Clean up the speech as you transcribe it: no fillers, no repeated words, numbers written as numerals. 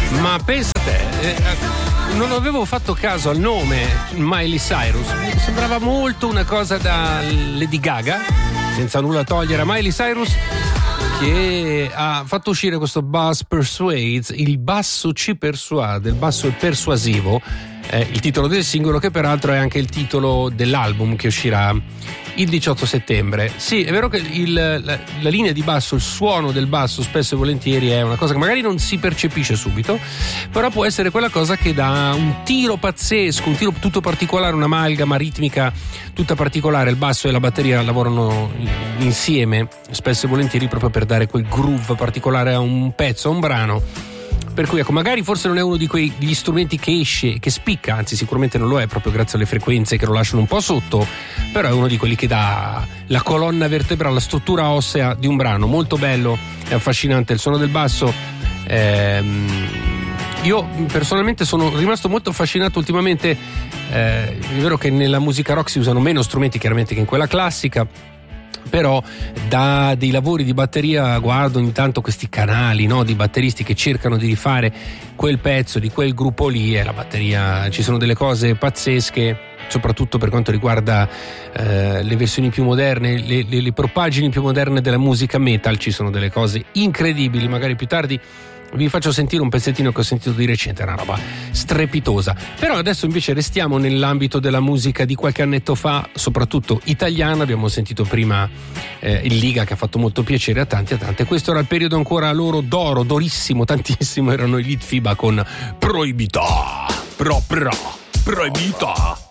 Ma pensa a te, non avevo fatto caso al nome Miley Cyrus, mi sembrava molto una cosa da Lady Gaga, senza nulla togliere a Miley Cyrus, che ha fatto uscire questo Bass Persuades, il basso ci persuade, il basso è persuasivo, il titolo del singolo, che peraltro è anche il titolo dell'album che uscirà il 18 settembre. Sì, è vero che la linea di basso, il suono del basso spesso e volentieri è una cosa che magari non si percepisce subito, però può essere quella cosa che dà un tiro pazzesco, un tiro tutto particolare, un'amalgama ritmica tutta particolare. Il basso e la batteria lavorano insieme spesso e volentieri proprio per dare quel groove particolare a un pezzo, a un brano. Per cui ecco, magari forse non è uno di quegli strumenti che esce, che spicca, anzi sicuramente non lo è proprio grazie alle frequenze che lo lasciano un po' sotto, però è uno di quelli che dà la colonna vertebrale, la struttura ossea di un brano. Molto bello, è affascinante il suono del basso. Io personalmente sono rimasto molto affascinato ultimamente, è vero che nella musica rock si usano meno strumenti chiaramente che in quella classica, però da dei lavori di batteria guardo intanto questi canali, no, di batteristi che cercano di rifare quel pezzo di quel gruppo lì, e la batteria, ci sono delle cose pazzesche, soprattutto per quanto riguarda le versioni più moderne, le propagini più moderne della musica metal. Ci sono delle cose incredibili, magari più tardi vi faccio sentire un pezzettino che ho sentito di recente, una roba strepitosa. Però adesso invece restiamo nell'ambito della musica di qualche annetto fa, soprattutto italiana. Abbiamo sentito prima il Liga, che ha fatto molto piacere a tanti e a tante. Questo era il periodo ancora loro d'oro, dorissimo, tantissimo, erano i Litfiba con Proibita, Proibita.